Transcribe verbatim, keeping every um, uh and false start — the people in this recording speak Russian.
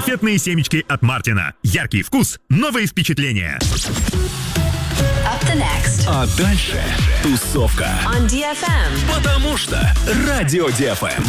Конфетные семечки от Мартина. Яркий вкус, новые впечатления. Up the next. А дальше тусовка. On ди эф эм. Потому что Радио ди эф эм.